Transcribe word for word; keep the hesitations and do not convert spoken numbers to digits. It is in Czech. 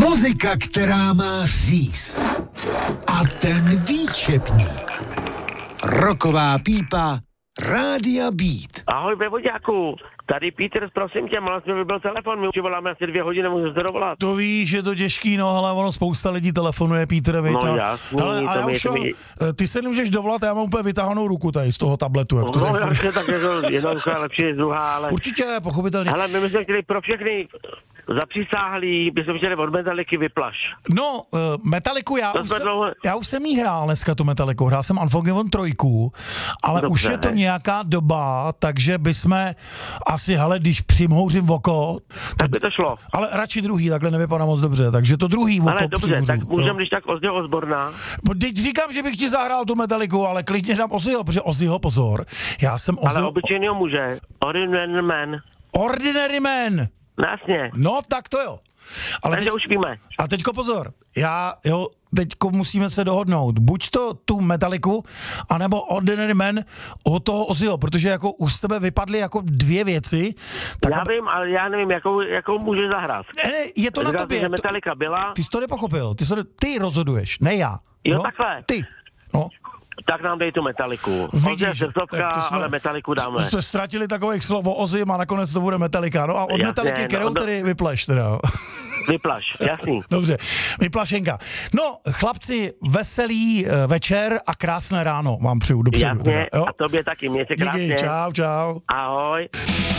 Muzika, která má říz. A ten výčepník. Rocková pípa Rádia Beat. Ahoj, Bevoďáku. Tady Petr, prosím tě, mal jsem vybil telefon, my už voláme asi dvě hodiny, můžu se dovolat. To víš, že to těžký, no, ale ono spousta lidí telefonuje, Pítr, viď? No jasný, ale, ale to mi, už, to mi... ty se nemůžeš dovolat, já mám úplně vytáhnout ruku tady z toho tabletu. Jak to no tady... jasně, tak je to jedna ruka lepší než druhá, ale... Určitě, pochopitelně. Ale my jsme chtěli pro všechny zapřísáhlí, bychom chtěli od Metaliky Vyplaš. No, uh, Metaliku, já už, jsem, dlouho... já už jsem jí hrál dneska tu Metaliku, hrál jsem Unforgiven trojku, ale Dobře, už je to hej. nějaká doba, takže bychom asi, hele, když přimhouřím v oko, Tak by to šlo. ale radši druhý, takhle nevypadá moc dobře, takže to druhý v oko Ale dobře, přimhouřím, tak můžeme, jo. když tak Ozzy Osborna. Teď říkám, že bych ti zahrál tu Metaliku, ale klidně dám Ozzyho, protože Ozzyho, pozor, já jsem Ale Ozzyho... obyčejného muže. Ordinary Man. Ordinary Man. No jasně. No, tak to jo. Ale Takže teď, už víme. a teďko pozor, já, jo, teďko musíme se dohodnout, buď to tu Metaliku, anebo Ordinary Man od toho Ozzyho, protože jako už z tebe vypadly jako dvě věci. Tak Já aby... vím, ale já nevím, jakou, jakou můžeš zahrát. Ne, ne, je to na Říkal tobě. jsi, že to... Metallica byla. Ty jsi to nepochopil, ty, jsi to... ty rozhoduješ, ne já. Jo, takhle. Ty, no. Tak nám dej tu Metaliku. Vidíš, Ozzy je srdcovka, tak to jsme- ale Metaliku dáme. To jsme ztratili takových slov o Ozym a nakonec to bude Metallica. No a od Jasně, Metalliky, no, kterou no. tedy vypleš teda. Vyplaš, jasný. Dobře, vyplašenka. No, chlapci, veselý eh, večer a krásné ráno vám přeju dopředu. Jasně, teda, jo? a tobě taky, měj se krásně. Díky, čau, čau. Ahoj.